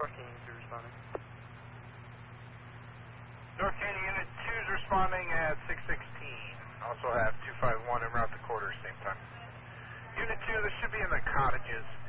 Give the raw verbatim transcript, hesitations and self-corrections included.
North Canyon two responding. North Canyon Unit two is responding at six sixteen. Also have two five one en route to quarters, same time. Unit two, this should be in the cottages.